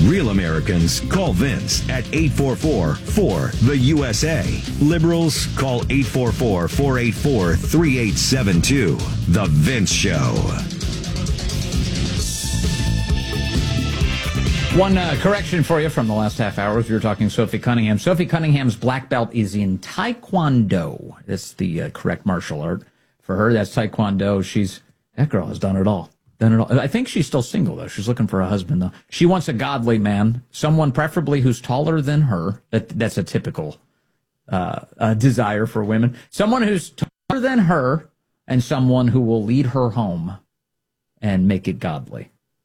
Real Americans call Vince at 844-4-THE-USA. Liberals call 844-484-3872. The Vince Show. One correction for you from the last half hour. We were talking Sophie Cunningham. Sophie Cunningham's black belt is in Taekwondo. That's the correct martial art for her. That's Taekwondo. That girl has done it all. I think she's still single, though. She's looking for a husband, though. She wants a godly man, someone preferably who's taller than her. That's a typical desire for women. Someone who's taller than her and someone who will lead her home and make it godly.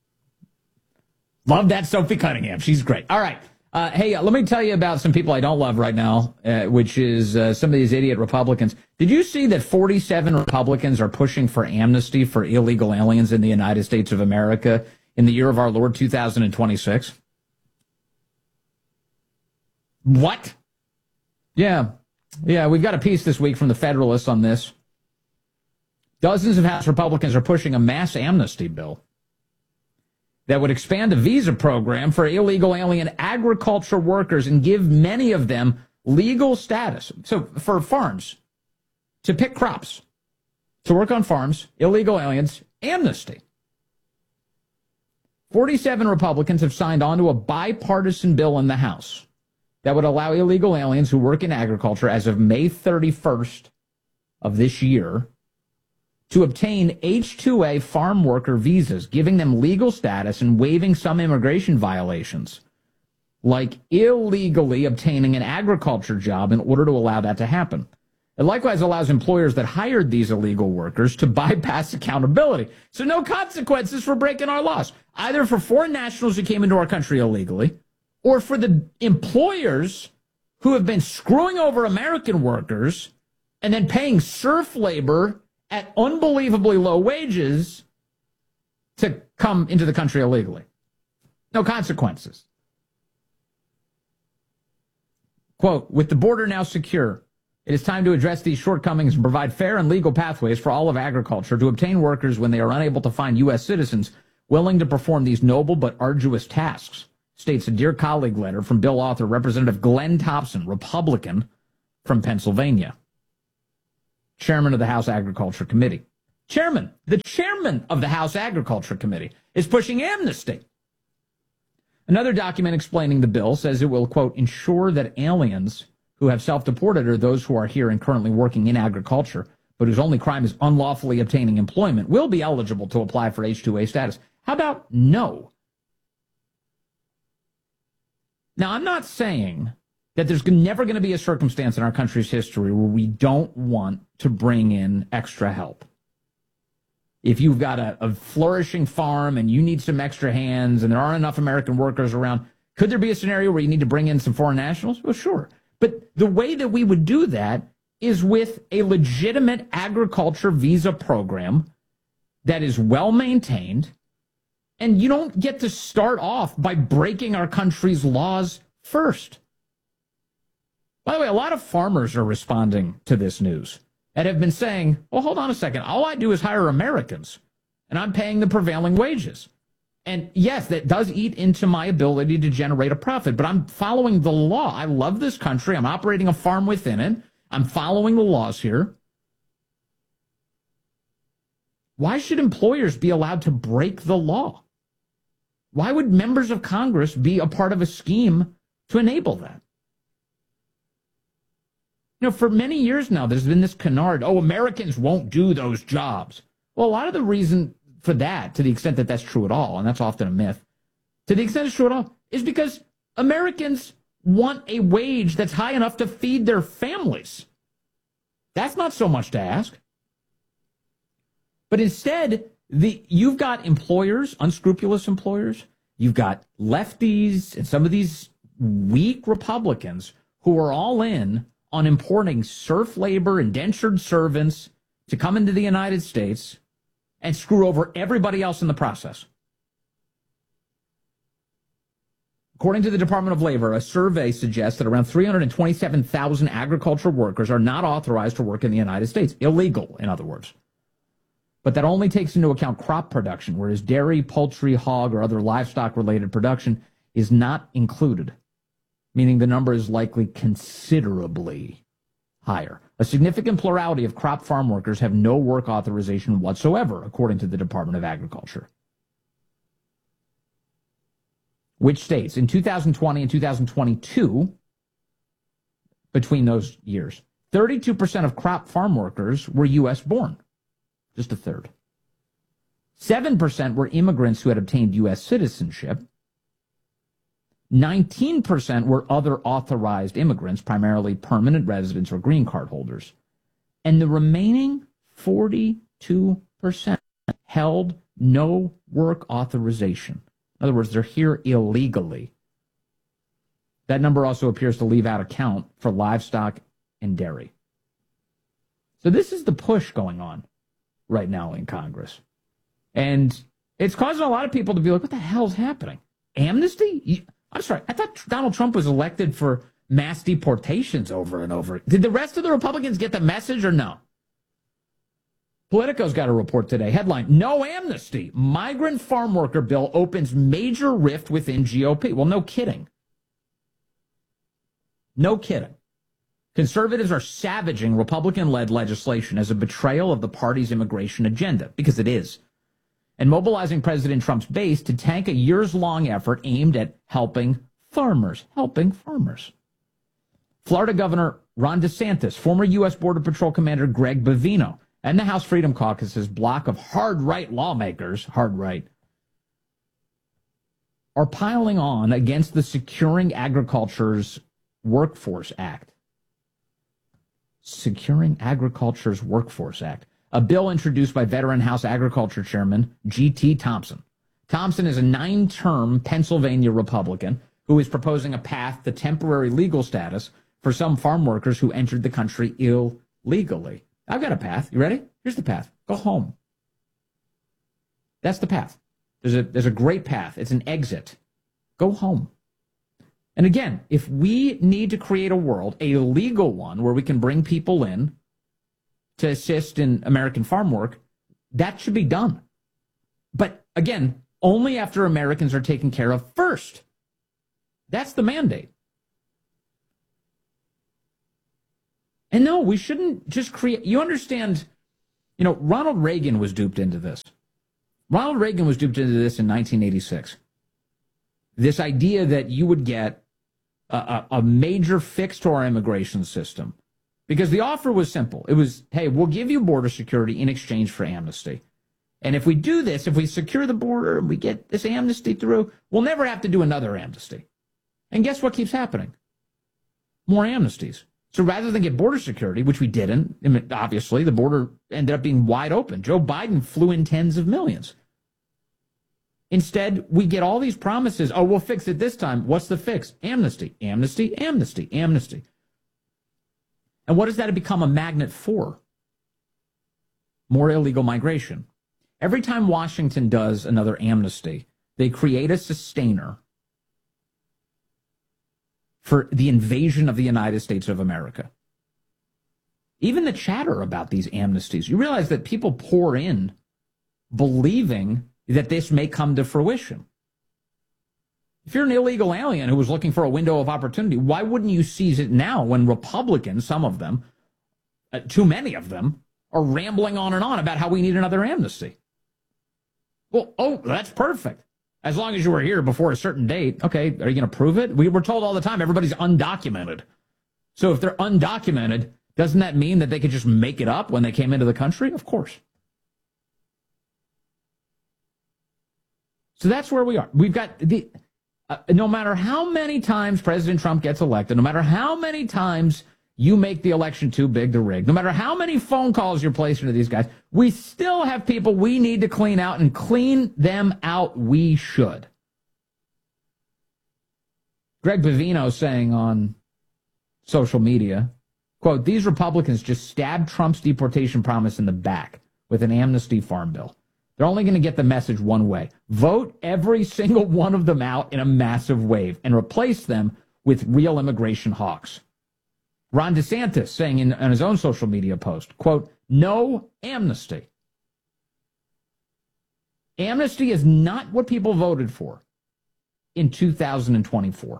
Love that Sophie Cunningham. She's great. All right. Hey, let me tell you about some people I don't love right now, which is some of these idiot Republicans. Did you see that 47 Republicans are pushing for amnesty for illegal aliens in the United States of America in the year of our Lord 2026? What? Yeah, we've got a piece this week from the Federalist on this. Dozens of House Republicans are pushing a mass amnesty bill that would expand the visa program for illegal alien agriculture workers and give many of them legal status. So for farms, to pick crops, to work on farms, illegal aliens, amnesty. 47 Republicans have signed on to a bipartisan bill in the House that would allow illegal aliens who work in agriculture as of May 31st of this year to obtain H-2A farm worker visas, giving them legal status and waiving some immigration violations, like illegally obtaining an agriculture job in order to allow that to happen. It likewise allows employers that hired these illegal workers to bypass accountability. So no consequences for breaking our laws, either for foreign nationals who came into our country illegally or for the employers who have been screwing over American workers and then paying serf labor at unbelievably low wages to come into the country illegally. No consequences. Quote, with the border now secure, it is time to address these shortcomings and provide fair and legal pathways for all of agriculture to obtain workers when they are unable to find U.S. citizens willing to perform these noble but arduous tasks, states a Dear Colleague letter from bill author Representative Glenn Thompson, Republican from Pennsylvania, chairman of the House Agriculture Committee. The chairman of the House Agriculture Committee is pushing amnesty. Another document explaining the bill says it will, quote, ensure that aliens who have self-deported or those who are here and currently working in agriculture, but whose only crime is unlawfully obtaining employment, will be eligible to apply for H-2A status. How about no? Now, I'm not saying that there's never going to be a circumstance in our country's history where we don't want to bring in extra help. If you've got a flourishing farm and you need some extra hands and there aren't enough American workers around, could there be a scenario where you need to bring in some foreign nationals? Well, sure. But the way that we would do that is with a legitimate agriculture visa program that is well maintained, and you don't get to start off by breaking our country's laws first. By the way, a lot of farmers are responding to this news and have been saying, well, hold on a second. All I do is hire Americans, and I'm paying the prevailing wages. And yes, that does eat into my ability to generate a profit, but I'm following the law. I love this country. I'm operating a farm within it. I'm following the laws here. Why should employers be allowed to break the law? Why would members of Congress be a part of a scheme to enable that? You know, for many years now, there's been this canard, Americans won't do those jobs. Well, a lot of the reason for that, to the extent that that's true at all, and that's often a myth, to the extent it's true at all, is because Americans want a wage that's high enough to feed their families. That's not so much to ask. But instead, you've got employers, unscrupulous employers, you've got lefties and some of these weak Republicans who are all in on importing serf labor, indentured servants to come into the United States and screw over everybody else in the process. According to the Department of Labor, a survey suggests that around 327,000 agricultural workers are not authorized to work in the United States. Illegal, in other words. But that only takes into account crop production, whereas dairy, poultry, hog, or other livestock-related production is not included, meaning the number is likely considerably higher. A significant plurality of crop farm workers have no work authorization whatsoever, according to the Department of Agriculture. Which states, in 2020 and 2022, between those years, 32% of crop farm workers were U.S. born, just a third. 7% were immigrants who had obtained U.S. citizenship. 19% were other authorized immigrants, primarily permanent residents or green card holders. And the remaining 42% held no work authorization. In other words, they're here illegally. That number also appears to leave out account for livestock and dairy. So this is the push going on right now in Congress. And it's causing a lot of people to be like, what the hell's happening? Amnesty? I'm sorry, I thought Donald Trump was elected for mass deportations over and over. Did the rest of the Republicans get the message or no? Politico's got a report today. Headline, no amnesty. Migrant farm worker bill opens major rift within GOP. Well, no kidding. No kidding. Conservatives are savaging Republican-led legislation as a betrayal of the party's immigration agenda, because it is, and mobilizing President Trump's base to tank a years-long effort aimed at helping farmers. Florida Governor Ron DeSantis, former U.S. Border Patrol Commander Greg Bovino, and the House Freedom Caucus's block of hard-right lawmakers, are piling on against the Securing Agriculture's Workforce Act. Securing Agriculture's Workforce Act, a bill introduced by veteran House Agriculture Chairman G.T. Thompson. Thompson is a 9-term Pennsylvania Republican who is proposing a path to temporary legal status for some farm workers who entered the country illegally. I've got a path. You ready? Here's the path. Go home. That's the path. There's a great path. It's an exit. Go home. And again, if we need to create a world, a legal one, where we can bring people in to assist in American farm work, that should be done. But again, only after Americans are taken care of first. That's the mandate. And no, we shouldn't just create, you understand, Ronald Reagan was duped into this. Ronald Reagan was duped into this in 1986. This idea that you would get a major fix to our immigration system. Because the offer was simple. It was, hey, we'll give you border security in exchange for amnesty. And if we do this, if we secure the border and we get this amnesty through, we'll never have to do another amnesty. And guess what keeps happening? More amnesties. So rather than get border security, which we didn't, obviously, the border ended up being wide open. Joe Biden flew in tens of millions. Instead, we get all these promises. Oh, we'll fix it this time. What's the fix? Amnesty, amnesty, amnesty, amnesty. And what does that become a magnet for? More illegal migration. Every time Washington does another amnesty, they create a sustainer for the invasion of the United States of America. Even the chatter about these amnesties, you realize that people pour in believing that this may come to fruition. If you're an illegal alien who was looking for a window of opportunity, why wouldn't you seize it now when Republicans, some of them, too many of them, are rambling on and on about how we need another amnesty? Well, that's perfect. As long as you were here before a certain date. Okay, are you going to prove it? We were told all the time everybody's undocumented. So if they're undocumented, doesn't that mean that they could just make it up when they came into the country? Of course. So that's where we are. We've got the... no matter how many times President Trump gets elected, no matter how many times you make the election too big to rig, no matter how many phone calls you're placing to these guys, we still have people we need to clean out, and clean them out we should. Greg Bovino saying on social media, quote, these Republicans just stabbed Trump's deportation promise in the back with an amnesty farm bill. They're only going to get the message one way. Vote every single one of them out in a massive wave and replace them with real immigration hawks. Ron DeSantis saying in his own social media post, quote, no amnesty. Amnesty is not what people voted for. in 2024.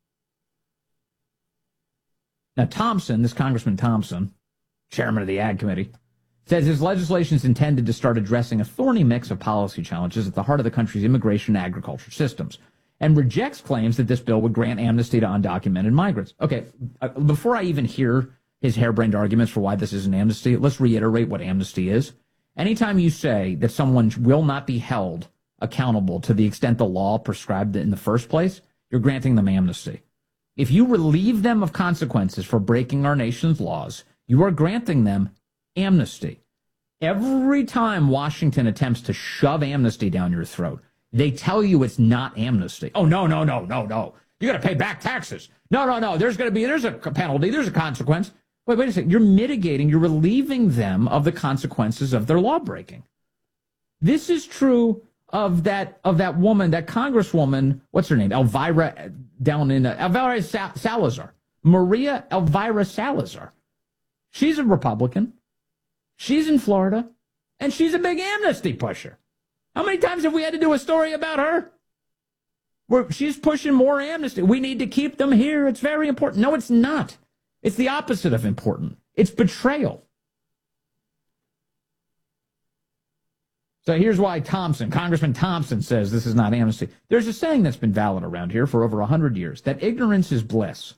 Now, Thompson, this Congressman Thompson, chairman of the Ag Committee, says his legislation is intended to start addressing a thorny mix of policy challenges at the heart of the country's immigration and agriculture systems, and rejects claims that this bill would grant amnesty to undocumented migrants. Okay, before I even hear his harebrained arguments for why this is an amnesty, let's reiterate what amnesty is. Anytime you say that someone will not be held accountable to the extent the law prescribed it in the first place, you're granting them amnesty. If you relieve them of consequences for breaking our nation's laws, you are granting them amnesty. Every time Washington attempts to shove amnesty down your throat, they tell you it's not amnesty. Oh, no. You got to pay back taxes. No. There's a penalty. There's a consequence. Wait a second. You're mitigating, you're relieving them of the consequences of their law breaking. This is true of that woman, that Congresswoman, what's her name? Elvira Salazar. Maria Elvira Salazar. She's a Republican. She's in Florida, and she's a big amnesty pusher. How many times have we had to do a story about her? Where she's pushing more amnesty. We need to keep them here. It's very important. No, it's not. It's the opposite of important. It's betrayal. So here's why Congressman Thompson says this is not amnesty. There's a saying that's been valid around here for over 100 years, that ignorance is bliss.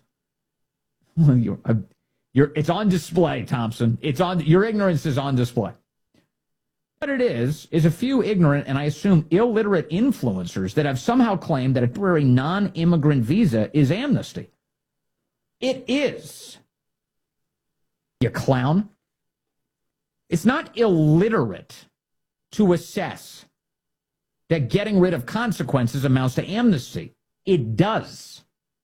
It's on display, Thompson. Your ignorance is on display. What it is a few ignorant and I assume illiterate influencers that have somehow claimed that a temporary non-immigrant visa is amnesty. It is. You clown. It's not illiterate to assess that getting rid of consequences amounts to amnesty. It does.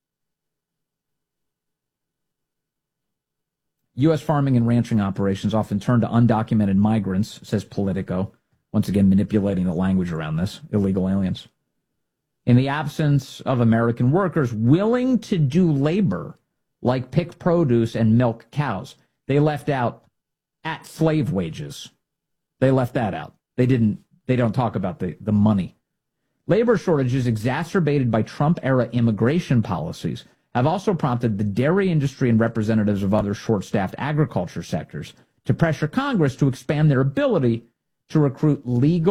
U.S. farming and ranching operations often turn to undocumented migrants, says Politico, once again manipulating the language around this, illegal aliens. In the absence of American workers willing to do labor like pick produce and milk cows, they left out at slave wages. They left that out. They don't talk about the money. Labor shortages exacerbated by Trump-era immigration policies have also prompted the dairy industry and representatives of other short-staffed agriculture sectors to pressure Congress to expand their ability to recruit legal